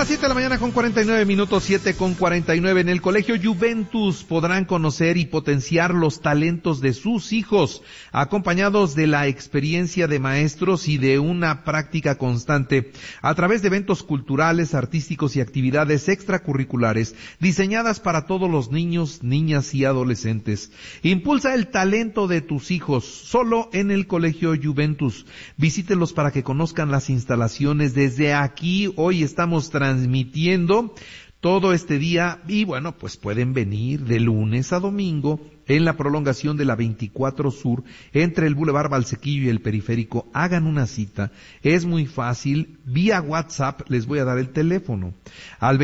las 7 de la mañana con 49 minutos, 7:49. En el Colegio Juventus podrán conocer y potenciar los talentos de sus hijos, acompañados de la experiencia de maestros y de una práctica constante, a través de eventos culturales, artísticos y actividades extracurriculares, diseñadas para todos los niños, niñas y adolescentes. Impulsa el talento de tus hijos, solo en el Colegio Juventus. Visítelos para que conozcan las instalaciones. Desde aquí, hoy estamos transmitiendo todo este día y bueno, pues pueden venir de lunes a domingo en la prolongación de la 24 Sur entre el Boulevard Valsequillo y el Periférico. Hagan una cita, es muy fácil, vía WhatsApp les voy a dar el teléfono al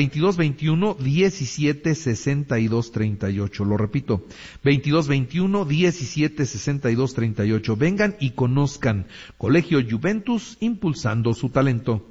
2221-176238, lo repito, 2221-176238. Vengan y conozcan Colegio Juventus, impulsando su talento.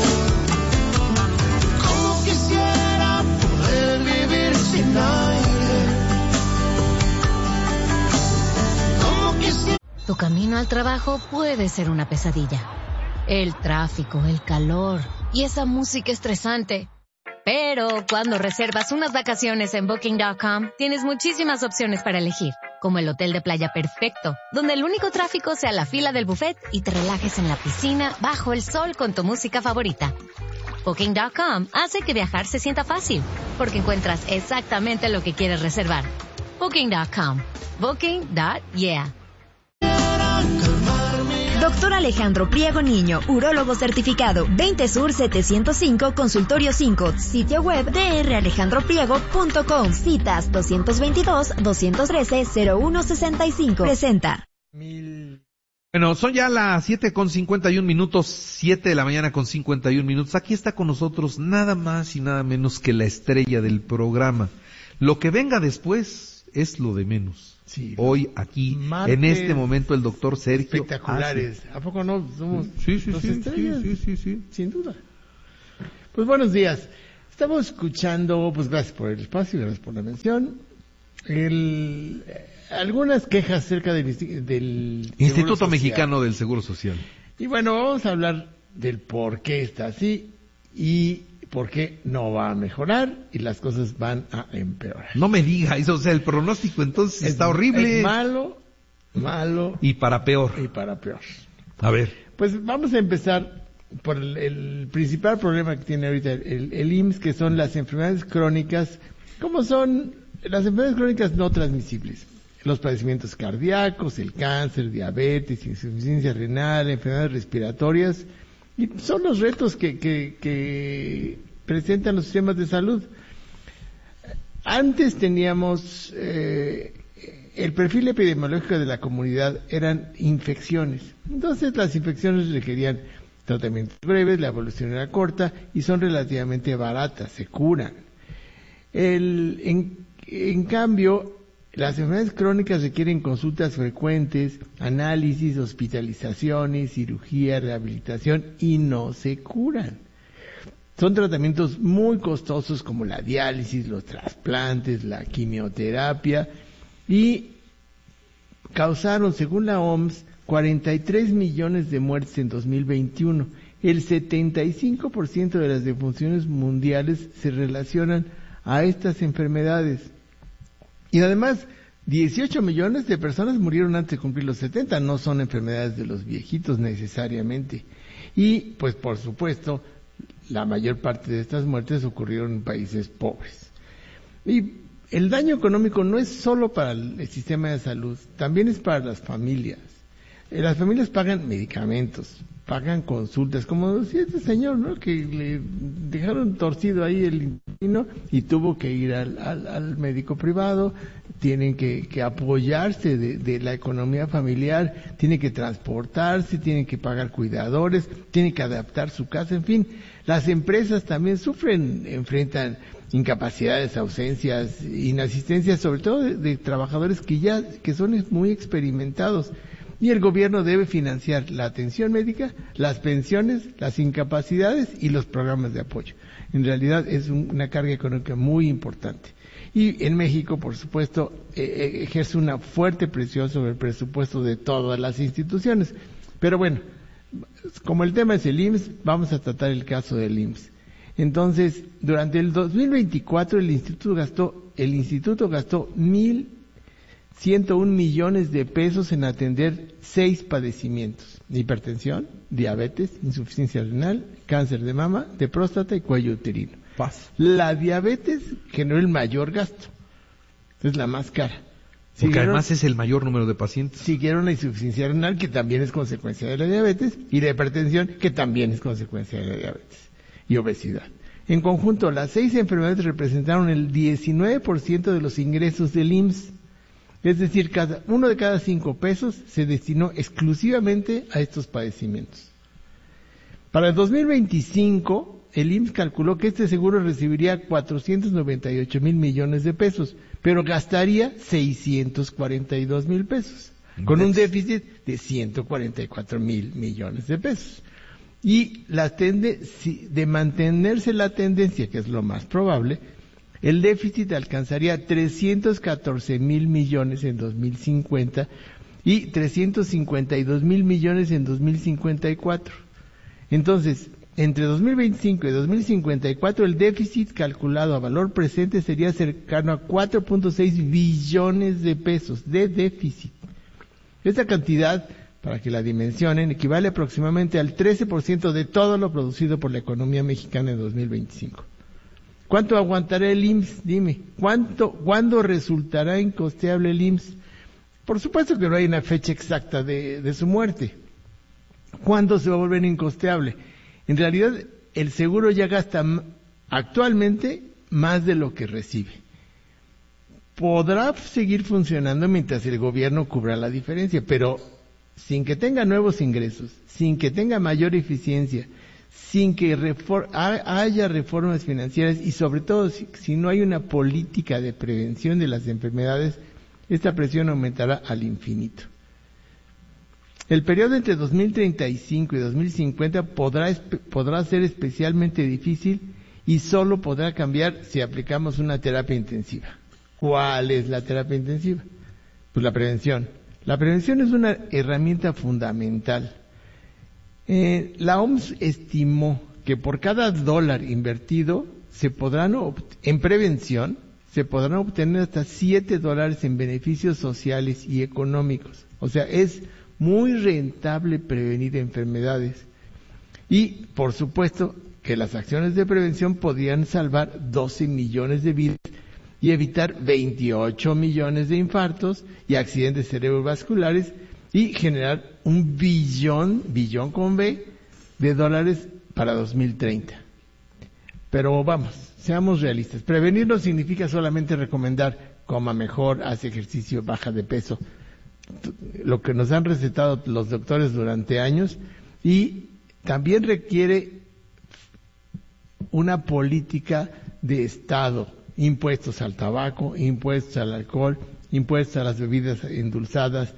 Tu camino al trabajo puede ser una pesadilla. El tráfico, el calor y esa música estresante. Pero cuando reservas unas vacaciones en Booking.com, tienes muchísimas opciones para elegir, como el hotel de playa perfecto, donde el único tráfico sea la fila del buffet y te relajes en la piscina bajo el sol con tu música favorita. Booking.com hace que viajar se sienta fácil, porque encuentras exactamente lo que quieres reservar. Booking.com. Booking.yeah. Doctor Alejandro Priego Niño, urólogo certificado, 20 Sur 705, Consultorio 5, sitio web dralejandropriego.com, citas 222-213-0165. Presenta. Bueno, son ya las 7:51 minutos, 7 de la mañana con 51 minutos. Aquí está con nosotros nada más y nada menos que la estrella del programa. Lo que venga después es lo de menos. Sí, hoy aquí, en este momento, el doctor Sergio. Espectaculares. ¿A poco no? Somos sí, estrellas. Sí. Sin duda. Pues buenos días. Estamos escuchando, pues gracias por el espacio, gracias por la mención. Algunas quejas acerca del Instituto Mexicano del Seguro Social. Y bueno, vamos a hablar del por qué está así y por qué no va a mejorar y las cosas van a empeorar. No me diga eso, o sea, el pronóstico entonces está horrible. Es malo. Y para peor. A ver. Pues vamos a empezar por el principal problema que tiene ahorita el IMSS, que son las enfermedades crónicas. ¿Cómo son las enfermedades crónicas no transmisibles? Los padecimientos cardíacos, el cáncer, diabetes, insuficiencia renal, enfermedades respiratorias. Y son los retos que presentan los sistemas de salud. Antes teníamos el perfil epidemiológico de la comunidad eran infecciones. Entonces las infecciones requerían tratamientos breves, la evolución era corta y son relativamente baratas, se curan. En cambio, las enfermedades crónicas requieren consultas frecuentes, análisis, hospitalizaciones, cirugía, rehabilitación y no se curan. Son tratamientos muy costosos como la diálisis, los trasplantes, la quimioterapia y causaron, según la OMS, 43 millones de muertes en 2021. El 75% de las defunciones mundiales se relacionan a estas enfermedades. Y además, 18 millones de personas murieron antes de cumplir los 70, no son enfermedades de los viejitos necesariamente. Y, pues por supuesto, la mayor parte de estas muertes ocurrieron en países pobres. Y el daño económico no es solo para el sistema de salud, también es para las familias. Las familias pagan medicamentos, pagan consultas, como decía este señor, ¿no? Que le dejaron torcido ahí el intestino y tuvo que ir al médico privado. Tienen que apoyarse de la economía familiar, tienen que transportarse, tienen que pagar cuidadores, tienen que adaptar su casa, en fin. Las empresas también enfrentan incapacidades, ausencias, inasistencias, sobre todo de trabajadores que son muy experimentados. Y el gobierno debe financiar la atención médica, las pensiones, las incapacidades y los programas de apoyo. En realidad es una carga económica muy importante. Y en México, por supuesto, ejerce una fuerte presión sobre el presupuesto de todas las instituciones. Pero bueno, como el tema es el IMSS, vamos a tratar el caso del IMSS. Entonces, durante el 2024 el instituto gastó 1.101 millones de pesos en atender 6 padecimientos: hipertensión, diabetes, insuficiencia renal, cáncer de mama, de próstata y cuello uterino. La diabetes generó el mayor gasto, es la más cara. Porque además es el mayor número de pacientes. Siguieron la insuficiencia renal, que también es consecuencia de la diabetes, y la hipertensión, que también es consecuencia de la diabetes, y obesidad. En conjunto, las 6 enfermedades representaron el 19% de los ingresos del IMSS. Es decir, uno de cada 5 pesos se destinó exclusivamente a estos padecimientos. Para el 2025, el IMSS calculó que este seguro recibiría 498 mil millones de pesos, pero gastaría 642 mil pesos, con un déficit de 144 mil millones de pesos. Y de mantenerse la tendencia, que es lo más probable, el déficit alcanzaría 314 mil millones en 2050 y 352 mil millones en 2054. Entonces, entre 2025 y 2054, el déficit calculado a valor presente sería cercano a 4.6 billones de pesos de déficit. Esta cantidad, para que la dimensionen, equivale aproximadamente al 13% de todo lo producido por la economía mexicana en 2025. ¿Cuánto aguantará el IMSS? Dime, ¿cuándo resultará incosteable el IMSS? Por supuesto que no hay una fecha exacta de su muerte. ¿Cuándo se va a volver incosteable? En realidad, el seguro ya gasta actualmente más de lo que recibe. Podrá seguir funcionando mientras el gobierno cubra la diferencia, pero sin que tenga nuevos ingresos, sin que tenga mayor eficiencia, sin que haya reformas financieras y sobre todo si no hay una política de prevención de las enfermedades, esta presión aumentará al infinito. El periodo entre 2035 y 2050 podrá ser especialmente difícil y solo podrá cambiar si aplicamos una terapia intensiva. ¿Cuál es la terapia intensiva? Pues la prevención. La prevención es una herramienta fundamental. La OMS estimó que por cada $1 invertido en prevención se podrán obtener hasta $7 en beneficios sociales y económicos. O sea, es muy rentable prevenir enfermedades. Y, por supuesto, que las acciones de prevención podrían salvar 12 millones de vidas y evitar 28 millones de infartos y accidentes cerebrovasculares y generar un billón con B, de dólares para 2030. Pero vamos, seamos realistas. Prevenir no significa solamente recomendar coma mejor, hace ejercicio, baja de peso. Lo que nos han recetado los doctores durante años, y también requiere una política de Estado, impuestos al tabaco, impuestos al alcohol, impuestos a las bebidas endulzadas,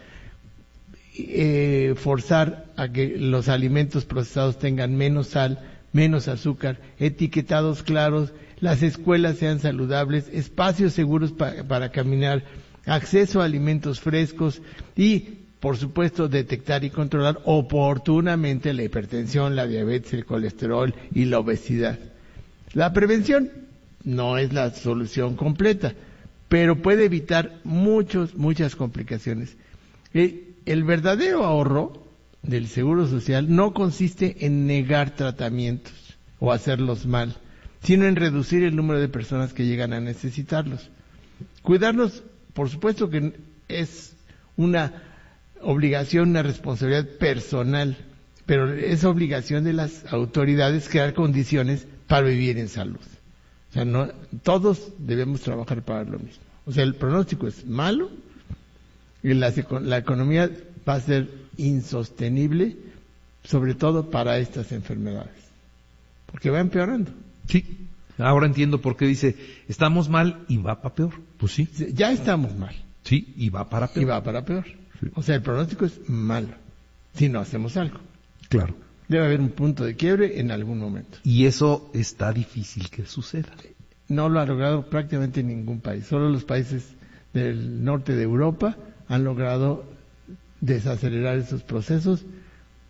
forzar a que los alimentos procesados tengan menos sal, menos azúcar, etiquetados claros, las escuelas sean saludables, espacios seguros para caminar, acceso a alimentos frescos y, por supuesto, detectar y controlar oportunamente la hipertensión, la diabetes, el colesterol y la obesidad. La prevención no es la solución completa, pero puede evitar muchas complicaciones. El verdadero ahorro del Seguro Social no consiste en negar tratamientos o hacerlos mal, sino en reducir el número de personas que llegan a necesitarlos. Cuidarlos, por supuesto que es una obligación, una responsabilidad personal, pero es obligación de las autoridades crear condiciones para vivir en salud. O sea, no, todos debemos trabajar para lo mismo. O sea, el pronóstico es malo y la economía va a ser insostenible, sobre todo para estas enfermedades, porque va empeorando. Sí, ahora entiendo por qué dice, estamos mal y va para peor. Pues sí. Ya estamos mal. Sí, y va para peor. Y va para peor. Sí. O sea, el pronóstico es malo, si no hacemos algo. Claro. Debe haber un punto de quiebre en algún momento. Y eso está difícil que suceda. No lo ha logrado prácticamente ningún país. Solo los países del norte de Europa han logrado desacelerar esos procesos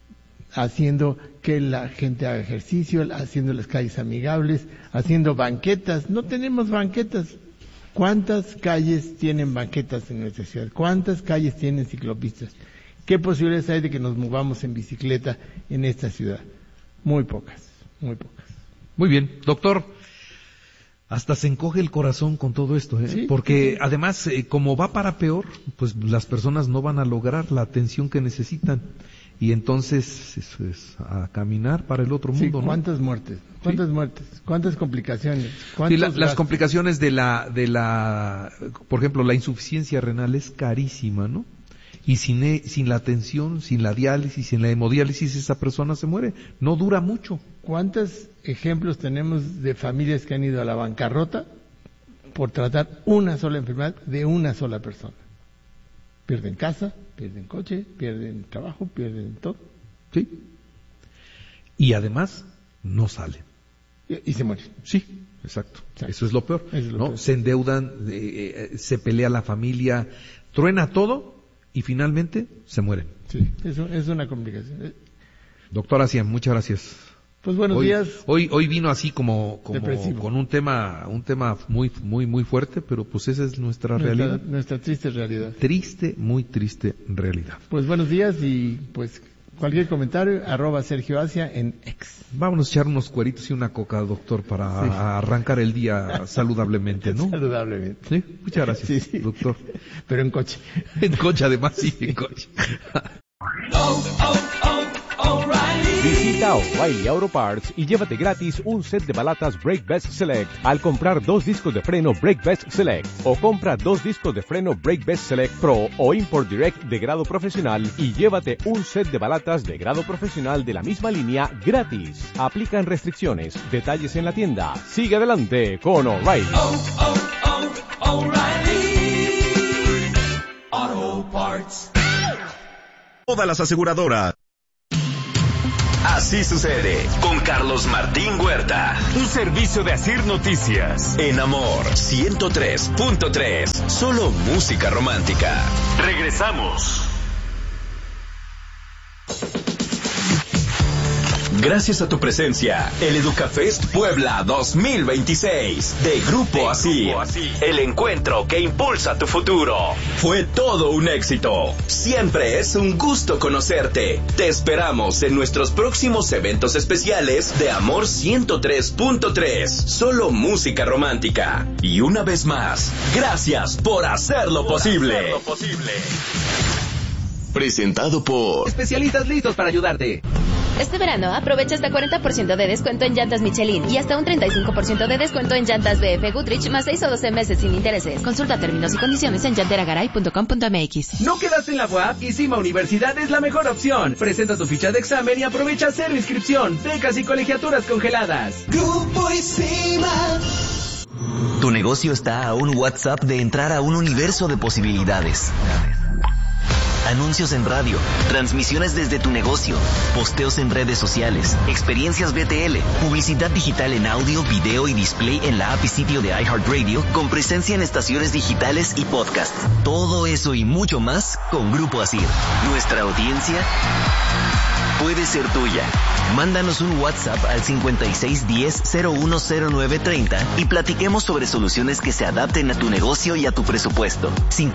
haciendo que la gente haga ejercicio, haciendo las calles amigables, haciendo banquetas. No tenemos banquetas. ¿Cuántas calles tienen banquetas en nuestra ciudad? ¿Cuántas calles tienen ciclopistas? ¿Qué posibilidades hay de que nos movamos en bicicleta en esta ciudad? Muy pocas, muy pocas. Muy bien, doctor. Hasta se encoge el corazón con todo esto, Sí, porque sí. además, como va para peor, pues las personas no van a lograr la atención que necesitan. Y entonces eso es a caminar para el otro mundo, Sí, ¿cuántas muertes? ¿Cuántas muertes? ¿Cuántas complicaciones? Sí, las complicaciones de la, por ejemplo, la insuficiencia renal es carísima, ¿no? Y sin la atención, sin la diálisis, sin la hemodiálisis, esa persona se muere. No dura mucho. ¿Cuántos ejemplos tenemos de familias que han ido a la bancarrota por tratar una sola enfermedad de una sola persona? Pierden casa, pierden coche, pierden trabajo, pierden todo. Sí. Y además, no salen. Y se mueren. Sí, exacto. Eso es lo peor. Eso es lo ¿no? peor. Se endeudan, se pelea la familia, truena todo y finalmente se mueren. Sí, eso es una complicación. Doctor Asia, muchas gracias. Pues buenos días. Hoy vino así como Depresivo. con un tema muy fuerte, pero pues esa es nuestra realidad. Nuestra triste realidad. Triste, muy triste realidad. Pues buenos días y pues cualquier comentario, @Sergio Asia en X. Vámonos a echar unos cueritos y una coca, doctor, para arrancar el día saludablemente, ¿no? Saludablemente. Sí, muchas gracias, Sí. doctor. Pero en coche. En coche además, sí, en coche. Visita O'Reilly Auto Parts y llévate gratis un set de balatas Brake Best Select al comprar 2 discos de freno Brake Best Select, o compra 2 discos de freno Brake Best Select Pro o Import Direct de grado profesional y llévate un set de balatas de grado profesional de la misma línea gratis. Aplican restricciones. Detalles en la tienda. Sigue adelante con O'Reilly. Auto Parts. Todas las aseguradoras. Así sucede con Carlos Martín Huerta. Un servicio de Asir Noticias. En Amor 103.3. Solo música romántica. Regresamos. Gracias a tu presencia, el EducaFest Puebla 2026 de Grupo Asir. El encuentro que impulsa tu futuro. Fue todo un éxito. Siempre es un gusto conocerte. Te esperamos en nuestros próximos eventos especiales de Amor 103.3. Solo música romántica. Y una vez más, gracias por hacerlo posible. Presentado por Especialistas listos para ayudarte. Este verano aprovecha hasta 40% de descuento en llantas Michelin y hasta un 35% de descuento en llantas BF Goodrich más 6 o 12 meses sin intereses. Consulta términos y condiciones en llanteragaray.com.mx. ¿No quedaste en la UAP? ISIMA Universidad es la mejor opción. Presenta tu ficha de examen y aprovecha cero inscripción, becas y colegiaturas congeladas. Grupo ISIMA. Tu negocio está a un WhatsApp de entrar a un universo de posibilidades. Anuncios en radio, transmisiones desde tu negocio, posteos en redes sociales, experiencias BTL, publicidad digital en audio, video y display en la app y sitio de iHeartRadio, con presencia en estaciones digitales y podcasts. Todo eso y mucho más con Grupo Asir. Nuestra audiencia puede ser tuya. Mándanos un WhatsApp al 5610-010930 y platiquemos sobre soluciones que se adapten a tu negocio y a tu presupuesto.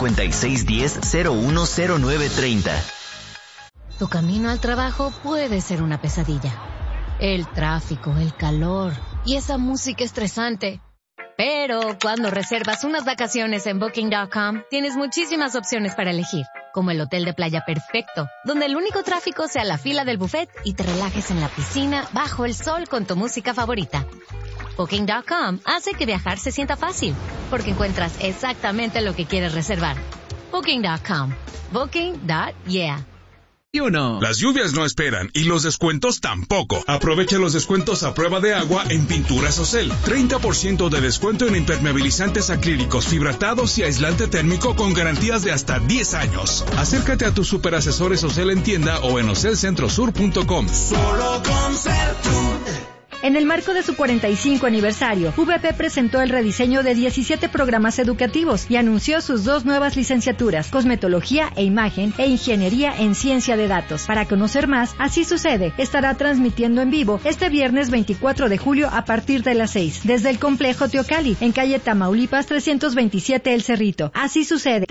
5610-010930. Tu camino al trabajo puede ser una pesadilla. El tráfico, el calor y esa música estresante. Pero cuando reservas unas vacaciones en Booking.com, tienes muchísimas opciones para elegir, como el hotel de playa perfecto, donde el único tráfico sea la fila del buffet y te relajes en la piscina bajo el sol con tu música favorita. Booking.com hace que viajar se sienta fácil, porque encuentras exactamente lo que quieres reservar. Booking.com. Booking.yeah. Las lluvias no esperan y los descuentos tampoco. Aprovecha los descuentos a prueba de agua en Pinturas Ocel. 30% de descuento en impermeabilizantes acrílicos, fibratados y aislante térmico con garantías de hasta 10 años. Acércate a tus superasesores Ocel en tienda o en ocelcentrosur.com. Solo con Ser tú. En el marco de su 45 aniversario, VP presentó el rediseño de 17 programas educativos y anunció sus 2 nuevas licenciaturas, Cosmetología e Imagen e Ingeniería en Ciencia de Datos. Para conocer más, Así Sucede estará transmitiendo en vivo este viernes 24 de julio a partir de las 6, desde el Complejo Teocalli, en calle Tamaulipas 327 El Cerrito. Así Sucede.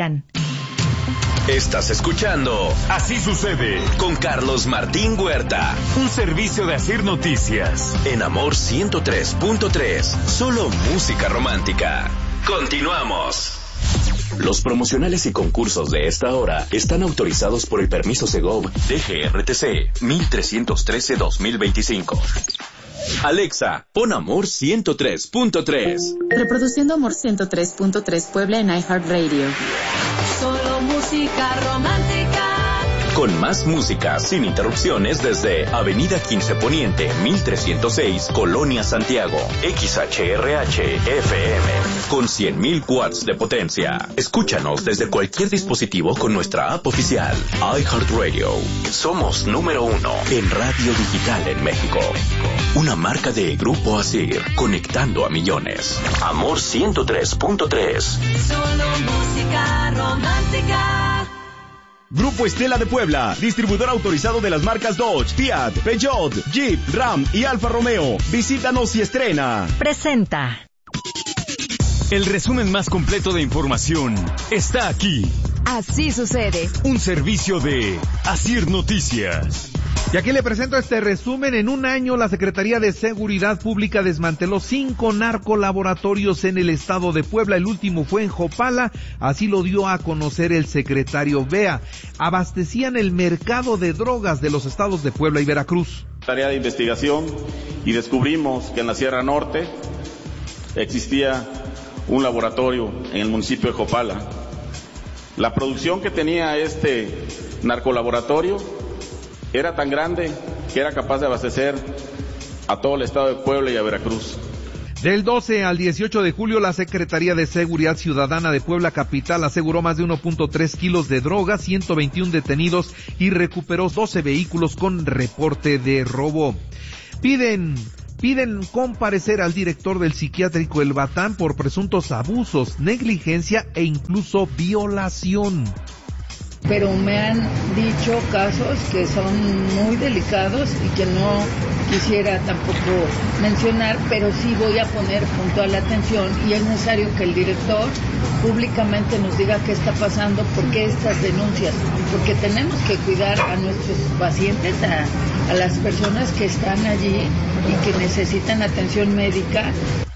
Estás escuchando Así Sucede con Carlos Martín Huerta. Un servicio de Asir Noticias. En Amor 103.3. Solo música romántica. Continuamos. Los promocionales y concursos de esta hora están autorizados por el permiso Segov DGRTC 1313-2025. Alexa, pon Amor 103.3. Reproduciendo Amor 103.3 Puebla en iHeartRadio. Solo música romántica. Con más música sin interrupciones desde Avenida 15 Poniente, 1306, Colonia Santiago. XHRH FM con 100.000 watts de potencia. Escúchanos desde cualquier dispositivo con nuestra app oficial iHeartRadio. Somos número 1 en radio digital en México. Una marca de Grupo Asir, conectando a millones. Amor 103.3. Solo música romántica. Grupo Estela de Puebla, distribuidor autorizado de las marcas Dodge, Fiat, Peugeot, Jeep, Ram y Alfa Romeo. Visítanos y estrena. Presenta. El resumen más completo de información está aquí. Así Sucede. Un servicio de Asir Noticias. Y aquí le presento este resumen. En un año, la Secretaría de Seguridad Pública desmanteló 5 narcolaboratorios en el estado de Puebla. El último fue en Jopala, así lo dio a conocer el secretario Vea. Abastecían el mercado de drogas de los estados de Puebla y Veracruz. Tarea de investigación y descubrimos que en la Sierra Norte existía un laboratorio en el municipio de Jopala. La producción que tenía este narcolaboratorio era tan grande que era capaz de abastecer a todo el estado de Puebla y a Veracruz. Del 12 al 18 de julio, la Secretaría de Seguridad Ciudadana de Puebla Capital aseguró más de 1.3 kilos de droga, 121 detenidos y recuperó 12 vehículos con reporte de robo. Piden comparecer al director del psiquiátrico El Batán por presuntos abusos, negligencia e incluso violación. Pero me han dicho casos que son muy delicados y que no quisiera tampoco mencionar, pero sí voy a poner puntual la atención y es necesario que el director públicamente nos diga qué está pasando, por qué estas denuncias, porque tenemos que cuidar a nuestros pacientes, a las personas que están allí y que necesitan atención médica.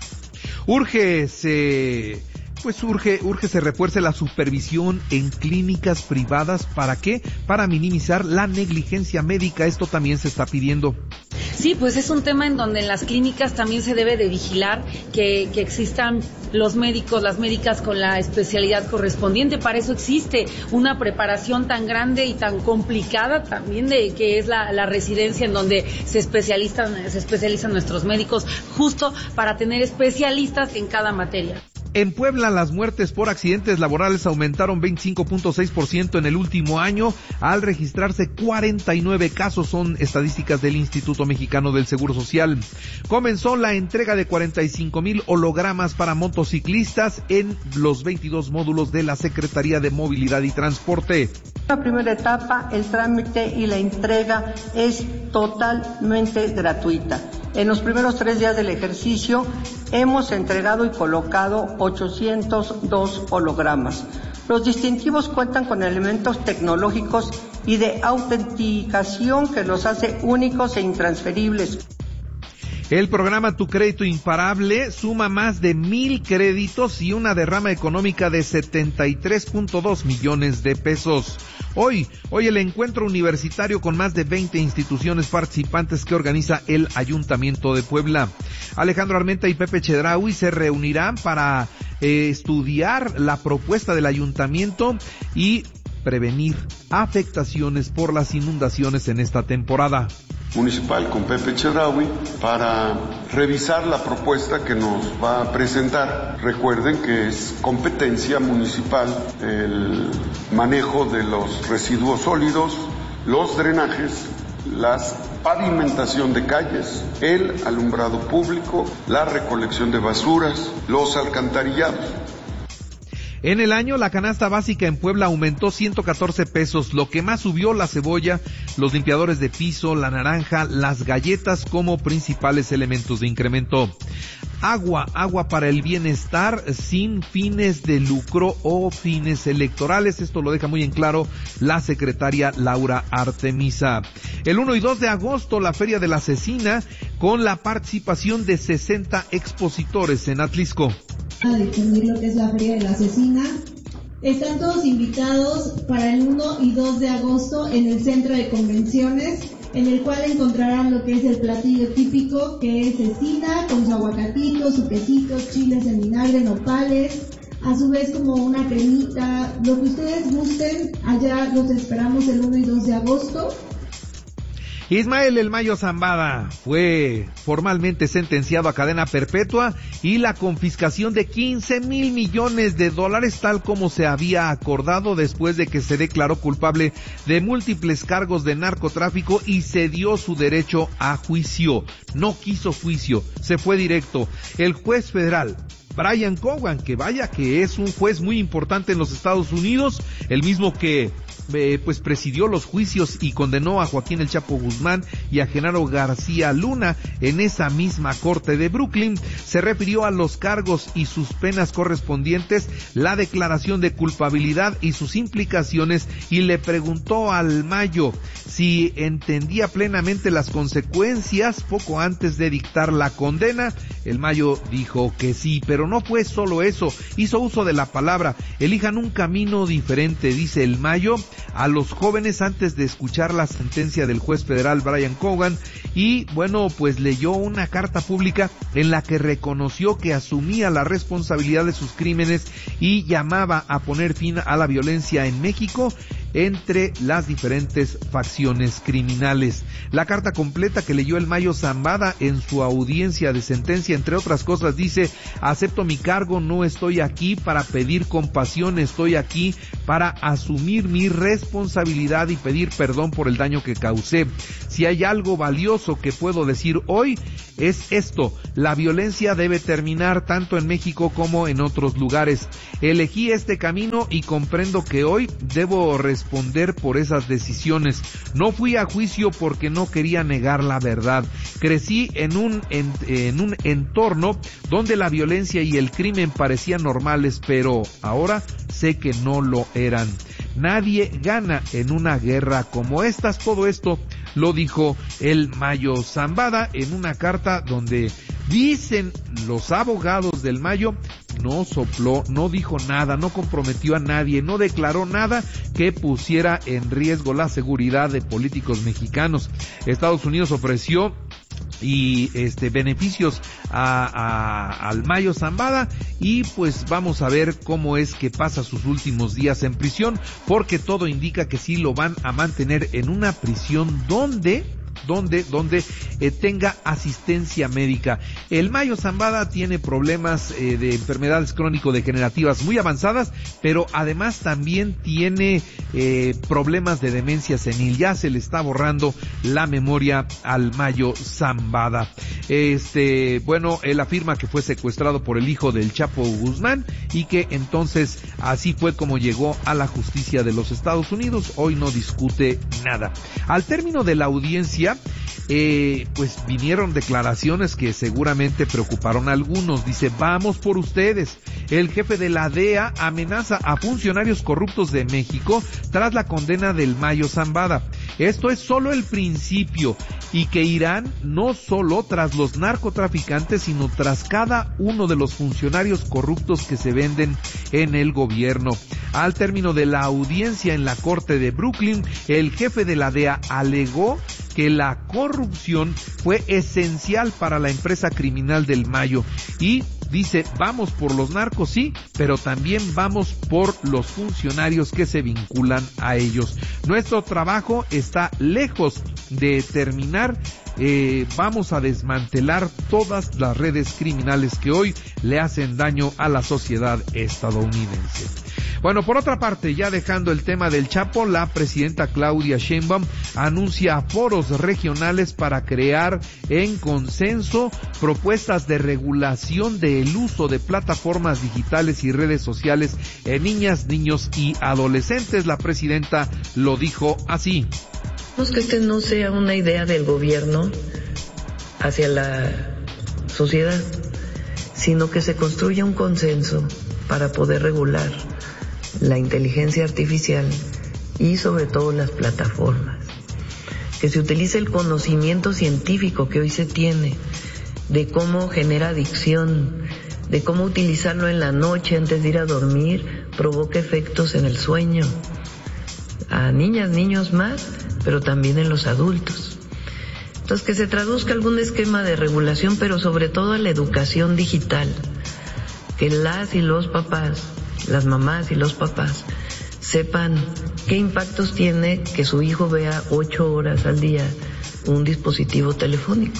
Urge se refuerce la supervisión en clínicas privadas. ¿Para qué? Para minimizar la negligencia médica. Esto también se está pidiendo. Sí, pues es un tema en donde en las clínicas también se debe de vigilar que existan los médicos, las médicas con la especialidad correspondiente. Para eso existe una preparación tan grande y tan complicada también de que es la residencia en donde se especializan nuestros médicos, justo para tener especialistas en cada materia. En Puebla, las muertes por accidentes laborales aumentaron 25.6% en el último año, al registrarse 49 casos, son estadísticas del Instituto Mexicano del Seguro Social. Comenzó la entrega de 45,000 hologramas para motociclistas en los 22 módulos de la Secretaría de Movilidad y Transporte. La primera etapa, el trámite y la entrega es totalmente gratuita. En los primeros 3 días del ejercicio hemos entregado y colocado 802 hologramas. Los distintivos cuentan con elementos tecnológicos y de autenticación que los hace únicos e intransferibles. El programa Tu Crédito Imparable suma más de 1,000 créditos y una derrama económica de 73.2 millones de pesos. Hoy el encuentro universitario con más de 20 instituciones participantes que organiza el Ayuntamiento de Puebla. Alejandro Armenta y Pepe Chedraui se reunirán para estudiar la propuesta del Ayuntamiento y prevenir afectaciones por las inundaciones en esta temporada. Municipal con Pepe Chedraui para revisar la propuesta que nos va a presentar. Recuerden que es competencia municipal el manejo de los residuos sólidos, los drenajes, las pavimentación de calles, el alumbrado público, la recolección de basuras, los alcantarillados. En el año, la canasta básica en Puebla aumentó 114 pesos. Lo que más subió, la cebolla, los limpiadores de piso, la naranja, las galletas como principales elementos de incremento. Agua para el bienestar sin fines de lucro o fines electorales. Esto lo deja muy en claro la secretaria Laura Artemisa. El 1 y 2 de agosto, la Feria de la Cecina, con la participación de 60 expositores en Atlisco. A difundir lo que es la Feria de la Cecina. Están todos invitados para el 1 y 2 de agosto en el Centro de Convenciones, en el cual encontrarán lo que es el platillo típico, que es cecina, con su aguacatito, su quesito, chiles en vinagre, nopales, a su vez como una cremita, lo que ustedes gusten. Allá los esperamos el 1 y 2 de agosto. Ismael El Mayo Zambada fue formalmente sentenciado a cadena perpetua y la confiscación de 15,000 millones de dólares, tal como se había acordado, después de que se declaró culpable de múltiples cargos de narcotráfico y cedió su derecho a juicio. No quiso juicio, se fue directo. El juez federal Brian Cogan, que vaya que es un juez muy importante en los Estados Unidos, el mismo que pues presidió los juicios y condenó a Joaquín El Chapo Guzmán y a Genaro García Luna en esa misma corte de Brooklyn, se refirió a los cargos y sus penas correspondientes, la declaración de culpabilidad y sus implicaciones, y le preguntó al Mayo si entendía plenamente las consecuencias poco antes de dictar la condena. El Mayo dijo que sí, pero no fue solo eso, hizo uso de la palabra: elijan un camino diferente, dice el Mayo a los jóvenes antes de escuchar la sentencia del juez federal Brian Cogan, y bueno, pues leyó una carta pública en la que reconoció que asumía la responsabilidad de sus crímenes y llamaba a poner fin a la violencia en México entre las diferentes facciones criminales. La carta completa que leyó el Mayo Zambada en su audiencia de sentencia, entre otras cosas, dice: acepto mi cargo, no estoy aquí para pedir compasión, estoy aquí para asumir mi responsabilidad y pedir perdón por el daño que causé. Si hay algo valioso que puedo decir hoy, es esto: la violencia debe terminar tanto en México como en otros lugares. Elegí este camino y comprendo que hoy debo responder por esas decisiones. No fui a juicio porque no quería negar la verdad. Crecí en un entorno donde la violencia y el crimen parecían normales, pero ahora sé que no lo eran. Nadie gana en una guerra como estas. Todo esto lo dijo el Mayo Zambada en una carta donde dicen los abogados del Mayo no sopló, no dijo nada, no comprometió a nadie, no declaró nada que pusiera en riesgo la seguridad de políticos mexicanos. Estados Unidos ofreció beneficios al Mayo Zambada, y pues vamos a ver cómo es que pasa sus últimos días en prisión, porque todo indica que sí lo van a mantener en una prisión donde tenga asistencia médica. El Mayo Zambada tiene problemas de enfermedades crónico-degenerativas muy avanzadas, pero además también tiene problemas de demencia senil. Ya se le está borrando la memoria al Mayo Zambada. Él afirma que fue secuestrado por el hijo del Chapo Guzmán y que entonces así fue como llegó a la justicia de los Estados Unidos. Hoy no discute nada. Al término de la audiencia, pues vinieron declaraciones que seguramente preocuparon a algunos. Dice: vamos por ustedes. El jefe de la DEA amenaza a funcionarios corruptos de México tras la condena del Mayo Zambada. Esto es solo el principio, y que irán no solo tras los narcotraficantes, sino tras cada uno de los funcionarios corruptos que se venden en el gobierno. Al término de la audiencia en la corte de Brooklyn, el jefe de la DEA alegó que la corrupción fue esencial para la empresa criminal del Mayo, y dice: vamos por los narcos, sí, pero también vamos por los funcionarios que se vinculan a ellos. Nuestro trabajo está lejos de terminar. Vamos a desmantelar todas las redes criminales que hoy le hacen daño a la sociedad estadounidense. Bueno, por otra parte, ya dejando el tema del Chapo, la presidenta Claudia Sheinbaum anuncia foros regionales para crear en consenso propuestas de regulación del uso de plataformas digitales y redes sociales en niñas, niños y adolescentes. La presidenta lo dijo así. Que este no sea una idea del gobierno hacia la sociedad, sino que se construya un consenso para poder regular la inteligencia artificial y sobre todo las plataformas. Que se utilice el conocimiento científico que hoy se tiene de cómo genera adicción, de cómo utilizarlo en la noche antes de ir a dormir provoca efectos en el sueño, a niñas, niños más, pero también en los adultos. Entonces, que se traduzca algún esquema de regulación, pero sobre todo a la educación digital, que las y los papás, las mamás y los papás, sepan qué impactos tiene que su hijo vea 8 horas al día un dispositivo telefónico,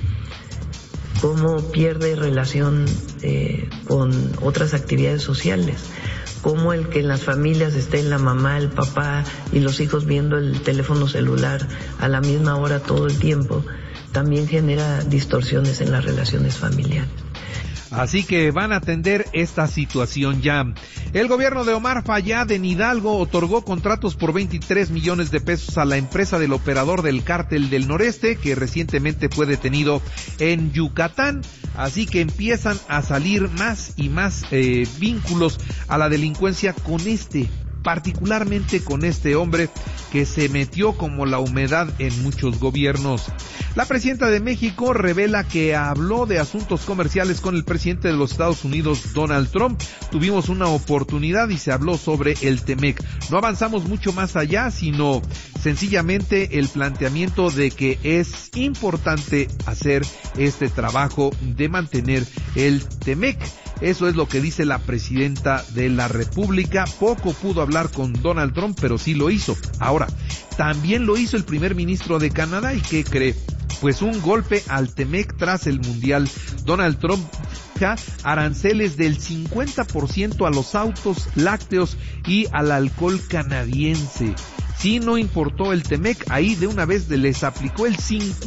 cómo pierde relación con otras actividades sociales, cómo el que en las familias estén la mamá, el papá y los hijos viendo el teléfono celular a la misma hora todo el tiempo, también genera distorsiones en las relaciones familiares. Así que van a atender esta situación ya. El gobierno de Omar Fayad en Hidalgo otorgó contratos por 23 millones de pesos a la empresa del operador del Cártel del Noreste, que recientemente fue detenido en Yucatán. Así que empiezan a salir más y más vínculos a la delincuencia particularmente con este hombre que se metió como la humedad en muchos gobiernos. La presidenta de México revela que habló de asuntos comerciales con el presidente de los Estados Unidos, Donald Trump. Tuvimos una oportunidad y se habló sobre el TEMEC. No avanzamos mucho más allá, sino sencillamente el planteamiento de que es importante hacer este trabajo de mantener el TEMEC. Eso es lo que dice la presidenta de la República. Poco pudo hablar con Donald Trump, pero sí lo hizo. Ahora, también lo hizo el primer ministro de Canadá. ¿Y qué cree? Pues un golpe al TEMEC tras el Mundial. Donald Trump aranceles del 50% a los autos lácteos y al alcohol canadiense. Si no importó el TEMEC, ahí de una vez les aplicó el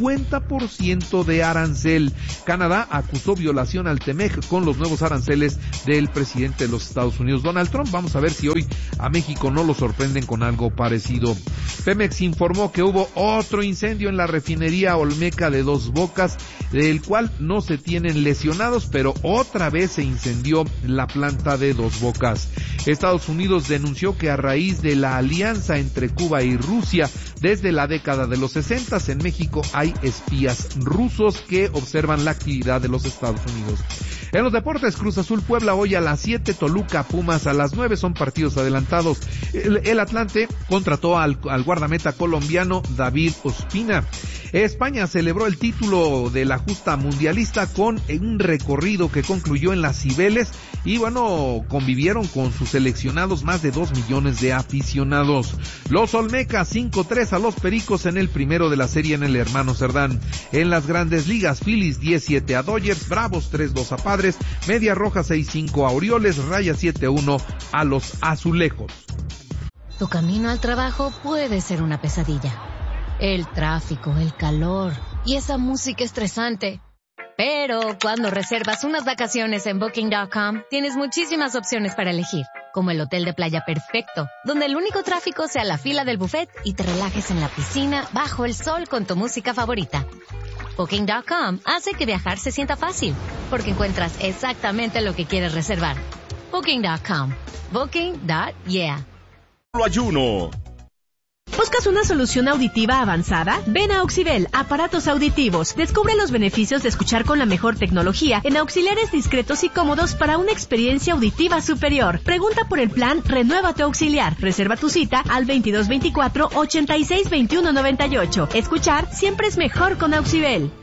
50% de arancel. Canadá acusó violación al TEMEC con los nuevos aranceles del presidente de los Estados Unidos, Donald Trump. Vamos a ver si hoy a México no lo sorprenden con algo parecido. Pemex informó que hubo otro incendio en la refinería Olmeca de Dos Bocas, del cual no se tienen lesionados, pero otra vez se incendió la planta de Dos Bocas. Estados Unidos denunció que a raíz de la alianza entre Cuba y Rusia, desde la década de los 60 en México hay espías rusos que observan la actividad de los Estados Unidos. En los deportes, Cruz Azul Puebla hoy a las 7, Toluca Pumas a las 9, son partidos adelantados. El Atlante contrató al guardameta colombiano David Ospina. España celebró el título de la justa mundialista con un recorrido que concluyó en las Cibeles y bueno, convivieron con sus seleccionados más de 2 millones de aficionados. Los Olmecas 5-3 a los Pericos en el primero de la serie en el Hermano Cerdán. En las Grandes Ligas, Phillies 10-7 a Dodgers, Bravos 3-2 a Padres, Media Roja 6-5 a Orioles, Rayas 7-1 a los Azulejos. Tu camino al trabajo puede ser una pesadilla. El tráfico, el calor y esa música estresante. Pero cuando reservas unas vacaciones en Booking.com, tienes muchísimas opciones para elegir, como el hotel de playa perfecto, donde el único tráfico sea la fila del buffet y te relajes en la piscina bajo el sol con tu música favorita. Booking.com hace que viajar se sienta fácil, porque encuentras exactamente lo que quieres reservar. Booking.com. Booking.yeah. Ayuno. ¿Buscas una solución auditiva avanzada? Ven a Auxibel, aparatos auditivos. Descubre los beneficios de escuchar con la mejor tecnología en auxiliares discretos y cómodos para una experiencia auditiva superior. Pregunta por el plan Renueva tu Auxiliar. Reserva tu cita al 2224-862198. Escuchar siempre es mejor con Auxibel.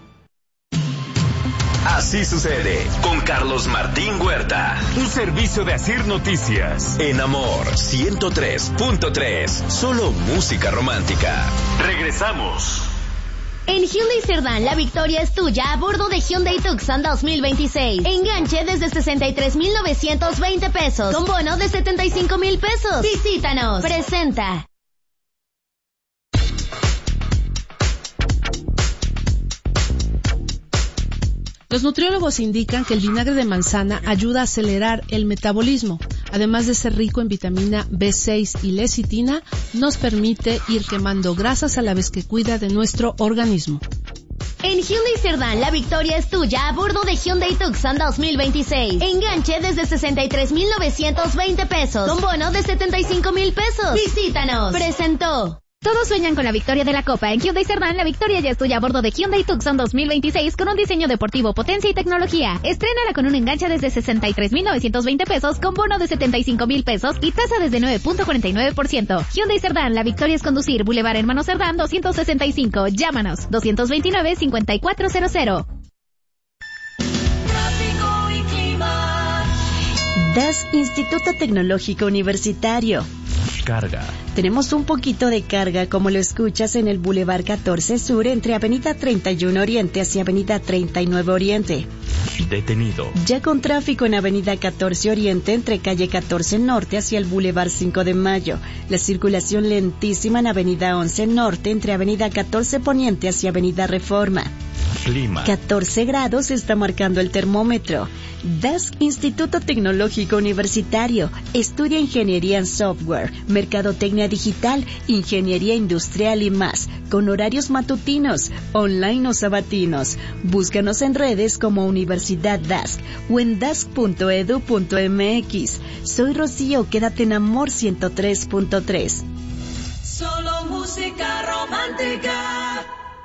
Así sucede con Carlos Martín Huerta. Un servicio de Asir Noticias. En Amor 103.3. Solo música romántica. Regresamos. En Hyundai Cerdán, la victoria es tuya a bordo de Hyundai Tucson 2026. Enganche desde 63,920 pesos, con bono de 75,000 pesos. Visítanos. Presenta. Los nutriólogos indican que el vinagre de manzana ayuda a acelerar el metabolismo. Además de ser rico en vitamina B6 y lecitina, nos permite ir quemando grasas a la vez que cuida de nuestro organismo. En Hyundai Cerdán, la victoria es tuya a bordo de Hyundai Tucson 2026. Enganche desde 63,920 pesos, con bono de 75,000 pesos. Visítanos. Presentó. Todos sueñan con la victoria de la Copa. En Hyundai Cerdán, la victoria ya es tuya a bordo de Hyundai Tucson 2026 con un diseño deportivo, potencia y tecnología. Estrénala con un enganche desde 63,920 pesos con bono de 75,000 pesos y tasa desde 9.49%. Hyundai Cerdán, la victoria es conducir. Boulevard Hermano Cerdán 265. Llámanos 229-5400. Tráfico y clima. DAS, Instituto Tecnológico Universitario. Carga. Tenemos un poquito de carga, como lo escuchas, en el Boulevard 14 Sur, entre Avenida 31 Oriente hacia Avenida 39 Oriente. Detenido. Ya con tráfico en Avenida 14 Oriente, entre Calle 14 Norte hacia el Boulevard 5 de Mayo. La circulación lentísima en Avenida 11 Norte, entre Avenida 14 Poniente hacia Avenida Reforma. Clima. 14 grados está marcando el termómetro. DASC, Instituto Tecnológico Universitario. Estudia Ingeniería en Software, Mercadotecnia Digital, Ingeniería Industrial y más, con horarios matutinos, online o sabatinos. Búscanos en redes como Universidad DASC o en dasc.edu.mx. Soy Rocío, quédate en Amor 103.3. Solo música romántica.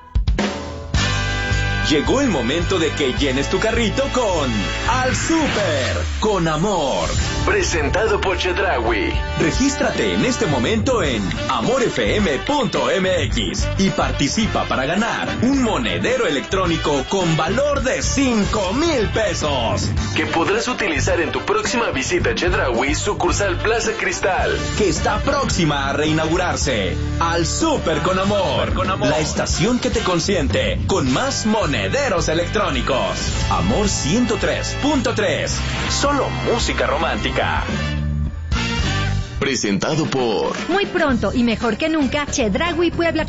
Llegó el momento de que llenes tu carrito con Al Super, con amor. Presentado por Chedraui. Regístrate en este momento en amorfm.mx y participa para ganar un monedero electrónico con valor de 5,000 pesos. Que podrás utilizar en tu próxima visita a Chedraui, sucursal Plaza Cristal, que está próxima a reinaugurarse. Al Super con amor. La estación que te consiente con más monederos electrónicos. Amor 103.3. Solo música romántica. Presentado por... Muy pronto y mejor que nunca, Chedraui Puebla.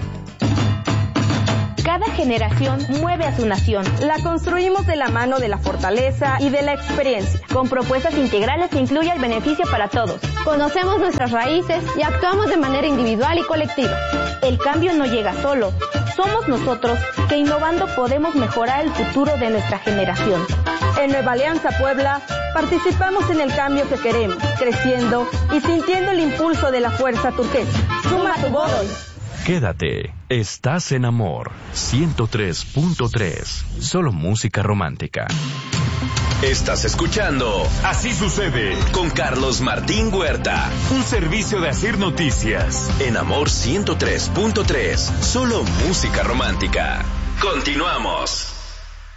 Cada generación mueve a su nación. La construimos de la mano de la fortaleza y de la experiencia, con propuestas integrales que incluyen el beneficio para todos. Conocemos nuestras raíces y actuamos de manera individual y colectiva. El cambio no llega solo. Somos nosotros que innovando podemos mejorar el futuro de nuestra generación. En Nueva Alianza Puebla, participamos en el cambio que queremos, creciendo y sintiendo el impulso de la fuerza turquesa. Suma tu voz hoy. Quédate, estás en Amor 103.3. Solo música romántica. Estás escuchando Así Sucede con Carlos Martín Huerta. Un servicio de Asir Noticias. En Amor 103.3. Solo música romántica. Continuamos.